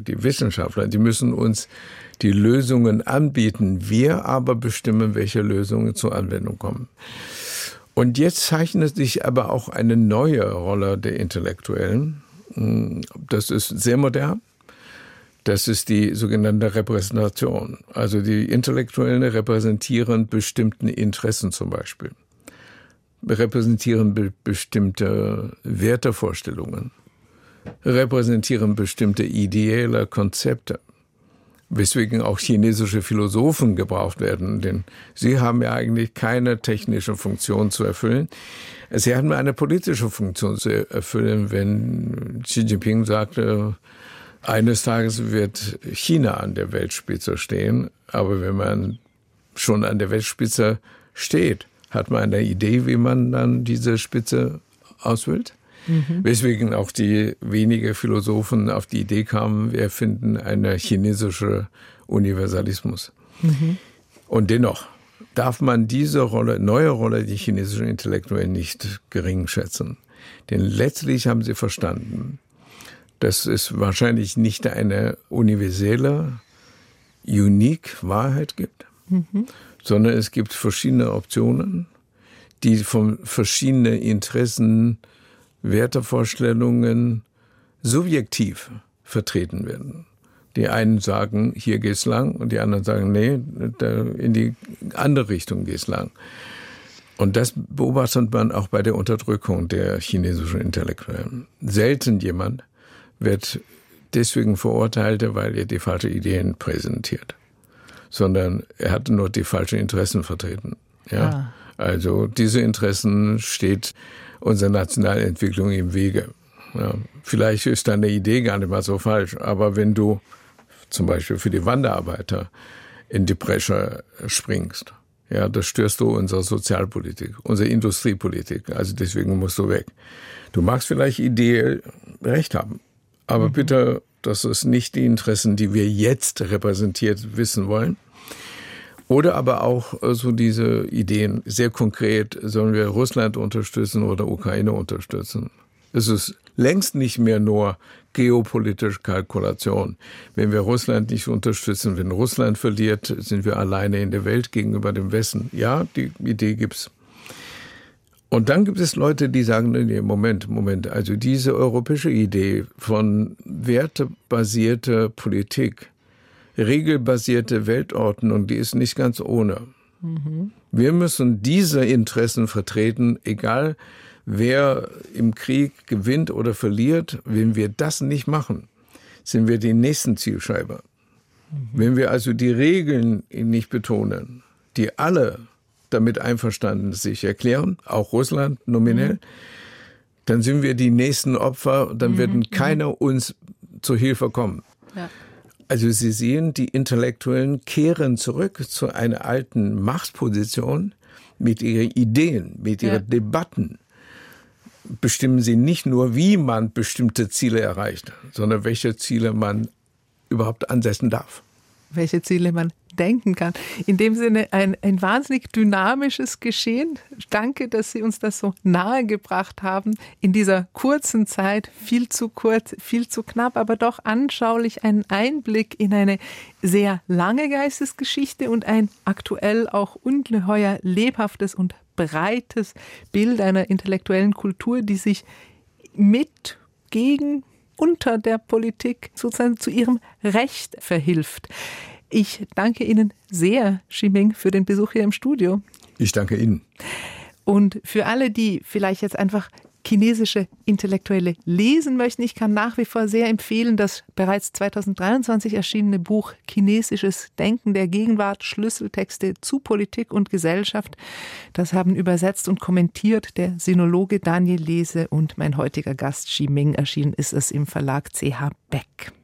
die Wissenschaftler, die müssen uns die Lösungen anbieten. Wir aber bestimmen, welche Lösungen zur Anwendung kommen. Und jetzt zeichnet sich aber auch eine neue Rolle der Intellektuellen. Das ist sehr modern. Das ist die sogenannte Repräsentation. Also die Intellektuellen repräsentieren bestimmte Interessen zum Beispiel. Repräsentieren bestimmte Wertevorstellungen. Repräsentieren bestimmte ideelle Konzepte. Weswegen auch chinesische Philosophen gebraucht werden, denn sie haben ja eigentlich keine technische Funktion zu erfüllen. Sie haben eine politische Funktion zu erfüllen, wenn Xi Jinping sagte, eines Tages wird China an der Weltspitze stehen, aber wenn man schon an der Weltspitze steht, hat man eine Idee, wie man dann diese Spitze auswählt? Weswegen auch die wenigen Philosophen auf die Idee kamen, wir erfinden einen chinesischen Universalismus. Und dennoch darf man diese Rolle, neue Rolle der chinesischen Intellektuellen nicht gering schätzen. Denn letztlich haben sie verstanden, dass es wahrscheinlich nicht eine universelle, unique Wahrheit gibt, sondern es gibt verschiedene Optionen, die von verschiedenen Interessen, Wertevorstellungen subjektiv vertreten werden. Die einen sagen, hier geht's lang, und die anderen sagen, nee, in die andere Richtung geht's lang. Und das beobachtet man auch bei der Unterdrückung der chinesischen Intellektuellen. Selten jemand wird deswegen verurteilt, weil er die falschen Ideen präsentiert, sondern er hat nur die falschen Interessen vertreten. Ja? Also diese Interessen steht unserer nationalen Entwicklung im Wege. Ja, vielleicht ist deine Idee gar nicht mal so falsch, aber wenn du zum Beispiel für die Wanderarbeiter in die Bresche springst, ja, das störst du unsere Sozialpolitik, unsere Industriepolitik. Also deswegen musst du weg. Du magst vielleicht ideell recht haben, aber bitte, das ist nicht die Interessen, die wir jetzt repräsentiert wissen wollen. Oder aber auch so diese Ideen, sehr konkret, sollen wir Russland unterstützen oder Ukraine unterstützen? Es ist längst nicht mehr nur geopolitische Kalkulation. Wenn wir Russland nicht unterstützen, wenn Russland verliert, sind wir alleine in der Welt gegenüber dem Westen. Ja, die Idee gibt's. Und dann gibt es Leute, die sagen, nee, Moment, also diese europäische Idee von wertebasierter Politik, regelbasierte Weltordnung, die ist nicht ganz ohne. Wir müssen diese Interessen vertreten, egal wer im Krieg gewinnt oder verliert. Wenn wir das nicht machen, sind wir die nächsten Zielscheibe. Wenn wir also die Regeln nicht betonen, die alle damit einverstanden sich erklären, auch Russland nominell, dann sind wir die nächsten Opfer, dann werden keiner uns zur Hilfe kommen. Ja. Also Sie sehen, die Intellektuellen kehren zurück zu einer alten Machtposition mit ihren Ideen, mit ihren Debatten. Bestimmen sie nicht nur, wie man bestimmte Ziele erreicht, sondern welche Ziele man überhaupt ansetzen darf. Welche Ziele man denken kann. In dem Sinne ein wahnsinnig dynamisches Geschehen. Danke, dass Sie uns das so nahe gebracht haben. In dieser kurzen Zeit, viel zu kurz, viel zu knapp, aber doch anschaulich einen Einblick in eine sehr lange Geistesgeschichte und ein aktuell auch ungeheuer lebhaftes und breites Bild einer intellektuellen Kultur, die sich mit, gegen, unter der Politik sozusagen zu ihrem Recht verhilft. Ich danke Ihnen sehr, Ximing, für den Besuch hier im Studio. Ich danke Ihnen. Und für alle, die vielleicht jetzt einfach chinesische Intellektuelle lesen möchten, ich kann nach wie vor sehr empfehlen, das bereits 2023 erschienene Buch Chinesisches Denken der Gegenwart, Schlüsseltexte zu Politik und Gesellschaft. Das haben übersetzt und kommentiert der Sinologe Daniel Lese und mein heutiger Gast Ximing. Erschienen ist es im Verlag CH Beck.